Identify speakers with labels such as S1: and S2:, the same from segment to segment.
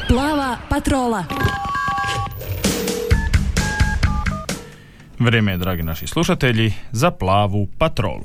S1: Plava patrola.
S2: Vrijeme je, dragi naši slušatelji, za plavu patrolu.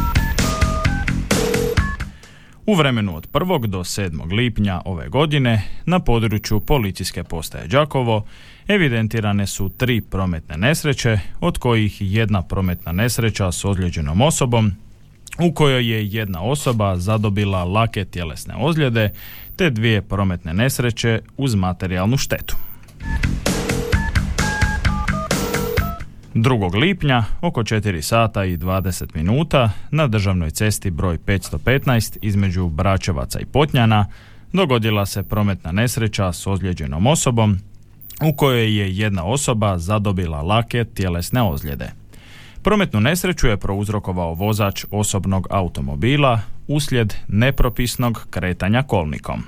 S2: U vremenu od 1. do 7. lipnja ove godine na području policijske postaje Đakovo evidentirane su 3 prometne nesreće, od kojih jedna prometna nesreća s ozlijeđenom osobom, u kojoj je jedna osoba zadobila lake tjelesne ozljede, te 2 prometne nesreće uz materijalnu štetu. 2. lipnja oko 4 sata i 20 minuta na državnoj cesti broj 515 između Bračevaca i Potnjana dogodila se prometna nesreća s ozlijeđenom osobom, u kojoj je jedna osoba zadobila lake tjelesne ozljede. Prometnu nesreću je prouzrokovao vozač osobnog automobila uslijed nepropisnog kretanja kolnikom.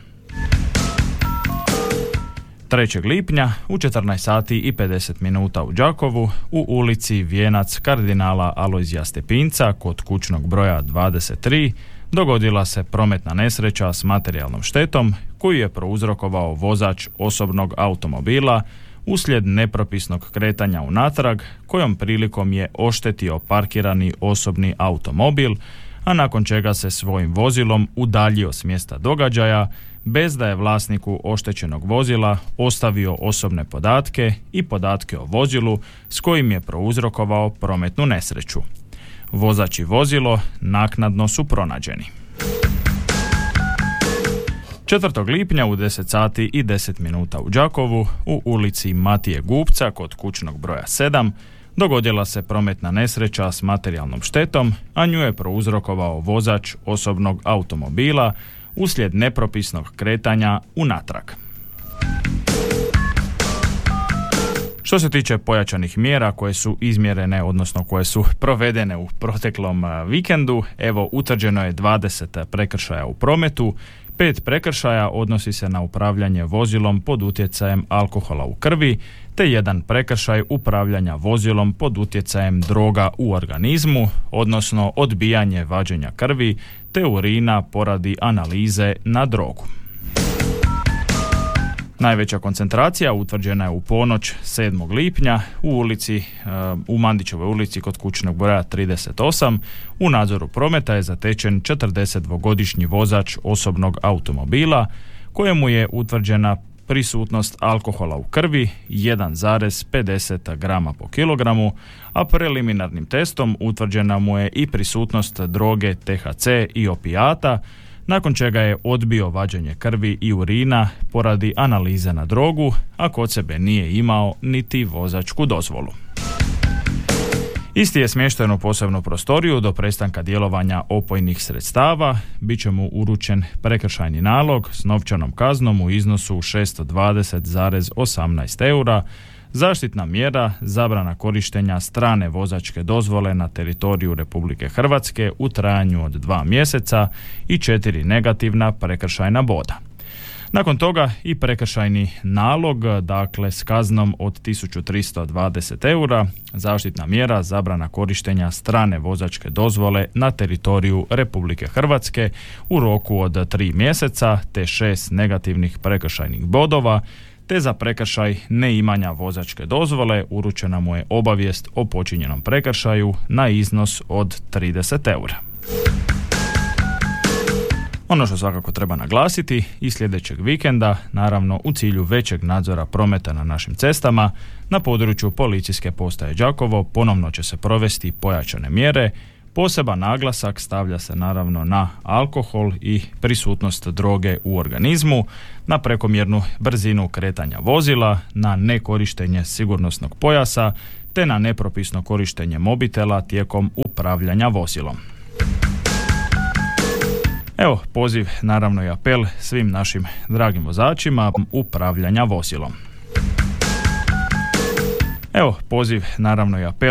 S2: 3. lipnja u 14 sati i 50 minuta u Đakovu u ulici Vijenac kardinala Alojzija Stepinca kod kućnog broja 23 dogodila se prometna nesreća s materijalnom štetom koju je prouzrokovao vozač osobnog automobila uslijed nepropisnog kretanja unatrag, kojom prilikom je oštetio parkirani osobni automobil, a nakon čega se svojim vozilom udaljio s mjesta događaja bez da je vlasniku oštećenog vozila ostavio osobne podatke i podatke o vozilu s kojim je prouzrokovao prometnu nesreću. Vozač i vozilo naknadno su pronađeni. 4. lipnja u 10 sati i 10 minuta u Đakovu u ulici Matije Gupca kod kućnog broja 7 dogodila se prometna nesreća s materijalnom štetom, a nju je prouzrokovao vozač osobnog automobila uslijed nepropisnog kretanja unatrag. Što se tiče pojačanih mjera koje su izmjerene, odnosno koje su provedene u proteklom vikendu, evo utvrđeno je 20 prekršaja u prometu, 5 prekršaja odnosi se na upravljanje vozilom pod utjecajem alkohola u krvi, te 1 prekršaj upravljanja vozilom pod utjecajem droga u organizmu, odnosno odbijanje vađenja krvi, te urina poradi analize na drogu. Najveća koncentracija utvrđena je u ponoć 7. lipnja u Mandićevoj ulici kod kućnog broja 38. U nadzoru prometa je zatečen 42-godišnji vozač osobnog automobila kojemu je utvrđena prisutnost alkohola u krvi 1,50 grama po kilogramu, a preliminarnim testom utvrđena mu je i prisutnost droge THC i opijata, nakon čega je odbio vađenje krvi i urina poradi analize na drogu, a kod sebe nije imao niti vozačku dozvolu. Isti je smješten u posebnu prostoriju do prestanka djelovanja opojnih sredstava, bit će mu uručen prekršajni nalog s novčanom kaznom u iznosu 620,18 eura, zaštitna mjera zabrana korištenja strane vozačke dozvole na teritoriju Republike Hrvatske u trajanju od 2 mjeseca i 4 negativna prekršajna boda. Nakon toga i prekršajni nalog, dakle s kaznom od 1320 eura, zaštitna mjera zabrana korištenja strane vozačke dozvole na teritoriju Republike Hrvatske u roku od 3 mjeseca te 6 negativnih prekršajnih bodova, te za prekršaj neimanja vozačke dozvole uručena mu je obavijest o počinjenom prekršaju na iznos od 30 eura. Ono što svakako treba naglasiti i sljedećeg vikenda, naravno u cilju većeg nadzora prometa na našim cestama, na području policijske postaje Đakovo ponovno će se provesti pojačane mjere. Poseban naglasak stavlja se naravno na alkohol i prisutnost droge u organizmu, na prekomjernu brzinu kretanja vozila, na nekorištenje sigurnosnog pojasa, te na nepropisno korištenje mobitela tijekom upravljanja vozilom. Evo, poziv naravno i apel svim našim dragim vozačima upravljanja vozilom. Evo, poziv naravno i apel